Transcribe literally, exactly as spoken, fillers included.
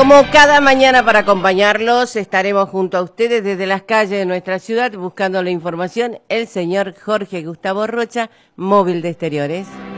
como cada mañana para acompañarlos, estaremos junto a ustedes desde las calles de nuestra ciudad buscando la información, el señor Jorge Gustavo Rocha, móvil de exteriores.